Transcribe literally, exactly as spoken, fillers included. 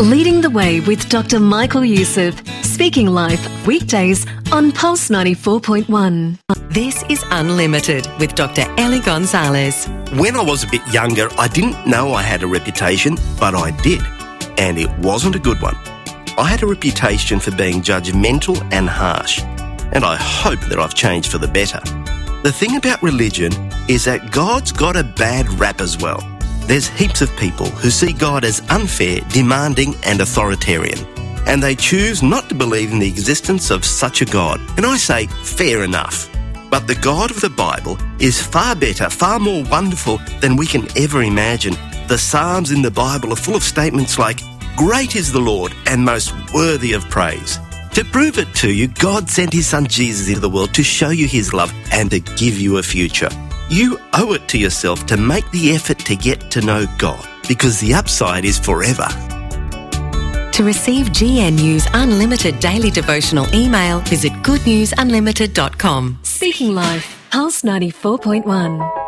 Leading the Way with Doctor Michael Youssef. Speaking Life, weekdays on Pulse ninety-four point one. This is Unlimited with Doctor Ellie Gonzalez. When I was a bit younger, I didn't know I had a reputation, but I did. And it wasn't a good one. I had a reputation for being judgmental and harsh. And I hope that I've changed for the better. The thing about religion is that God's got a bad rap as well. There's heaps of people who see God as unfair, demanding and authoritarian. And they choose not to believe in the existence of such a God. And I say, fair enough. But the God of the Bible is far better, far more wonderful than we can ever imagine. The Psalms in the Bible are full of statements like, "Great is the Lord and most worthy of praise." To prove it to you, God sent his son Jesus into the world to show you his love and to give you a future. You owe it to yourself to make the effort to get to know God, because the upside is forever. To receive G N U's unlimited daily devotional email, visit good news unlimited dot com. Speaking Life, Pulse ninety-four point one.